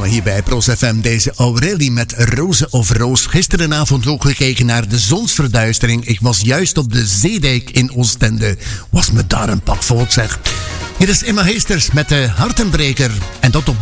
finale hier bij Pros FM. Deze Aurélie met Roze of Roos. Gisterenavond ook gekeken naar de zonsverduistering. Ik was juist op de Zeedijk in Oostende. Was me daar een pak volk, zeg. Hier is Emma Heesters met de Hartenbreker. En dat op